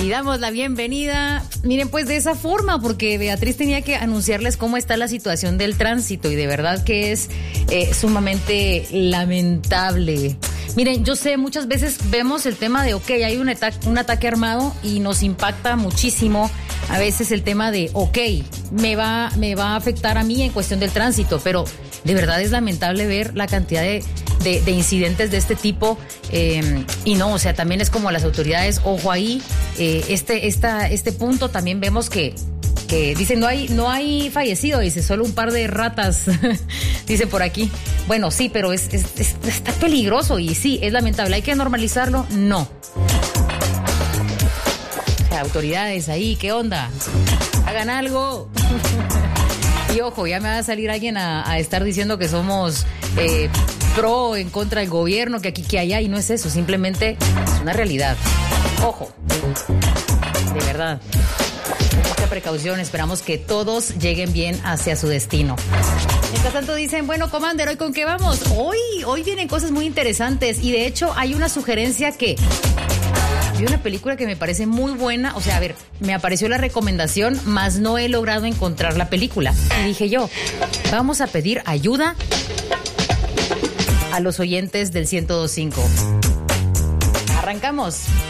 Y damos la bienvenida, miren, pues de esa forma, porque Beatriz tenía que anunciarles cómo está la situación del tránsito y de verdad que es sumamente lamentable. Miren, yo sé, muchas veces vemos el tema de, ok, hay un ataque armado y nos impacta muchísimo a veces el tema de, ok, me va a afectar a mí en cuestión del tránsito, pero de verdad es lamentable ver la cantidad de incidentes de este tipo y no, o sea, también es como las autoridades, ojo ahí, este punto también vemos que dicen no hay fallecido, dice, solo un par de ratas, dice por aquí. Bueno, sí, pero está peligroso y sí, es lamentable. ¿Hay que normalizarlo? No. O sea, autoridades ahí, ¿qué onda? Hagan algo. Y ojo, ya me va a salir alguien a estar diciendo que somos pro o en contra del gobierno, que aquí, que allá, y no es eso, simplemente es una realidad. Ojo, de verdad. Mucha precaución, esperamos que todos lleguen bien hacia su destino. Mientras tanto dicen, bueno, Commander, ¿hoy con qué vamos? Hoy vienen cosas muy interesantes y de hecho hay una sugerencia que... Vi una película que me parece muy buena, o sea, a ver, me apareció la recomendación, mas no he logrado encontrar la película. Y dije yo, vamos a pedir ayuda a los oyentes del 102.5. Arrancamos.